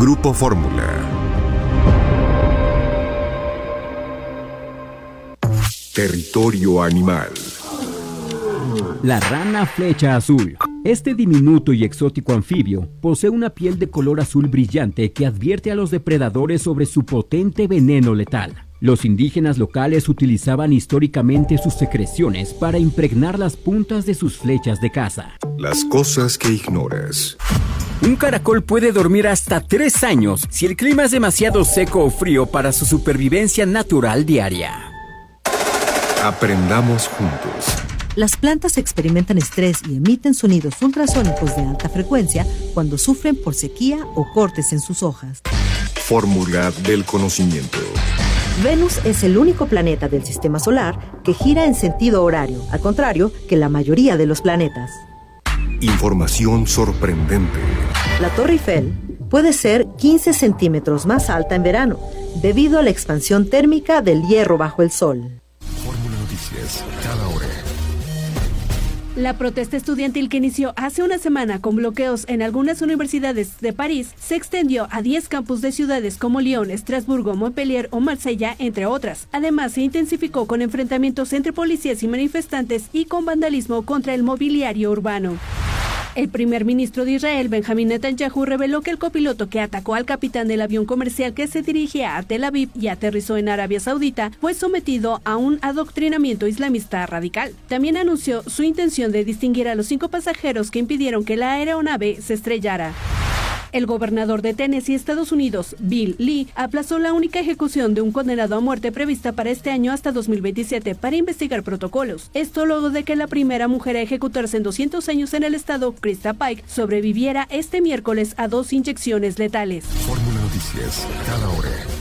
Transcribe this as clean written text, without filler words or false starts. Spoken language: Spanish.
Grupo Fórmula. Territorio animal. La rana flecha azul. Este diminuto y exótico anfibio posee una piel de color azul brillante que advierte a los depredadores sobre su potente veneno letal. Los indígenas locales utilizaban históricamente sus secreciones para impregnar las puntas de sus flechas de caza. Las cosas que ignoras. Un caracol puede dormir hasta 3 años si el clima es demasiado seco o frío para su supervivencia natural diaria. Aprendamos juntos. Las plantas experimentan estrés y emiten sonidos ultrasónicos de alta frecuencia cuando sufren por sequía o cortes en sus hojas. Fórmula del conocimiento. Venus es el único planeta del sistema solar que gira en sentido horario, al contrario que la mayoría de los planetas. Información sorprendente. La Torre Eiffel puede ser 15 centímetros más alta en verano, debido a la expansión térmica del hierro bajo el sol. Fórmula Noticias, cada hora. La protesta estudiantil que inició hace una semana con bloqueos en algunas universidades de París se extendió a 10 campus de ciudades como Lyon, Estrasburgo, Montpellier o Marsella, entre otras. Además, se intensificó con enfrentamientos entre policías y manifestantes y con vandalismo contra el mobiliario urbano. El primer ministro de Israel, Benjamín Netanyahu, reveló que el copiloto que atacó al capitán del avión comercial que se dirigía a Tel Aviv y aterrizó en Arabia Saudita fue sometido a un adoctrinamiento islamista radical. También anunció su intención de distinguir a los 5 pasajeros que impidieron que la aeronave se estrellara. El gobernador de Tennessee, Estados Unidos, Bill Lee, aplazó la única ejecución de un condenado a muerte prevista para este año hasta 2027 para investigar protocolos. Esto luego de que la primera mujer a ejecutarse en 200 años en el estado, Krista Pike, sobreviviera este miércoles a 2 inyecciones letales. Fórmula Noticias, cada hora.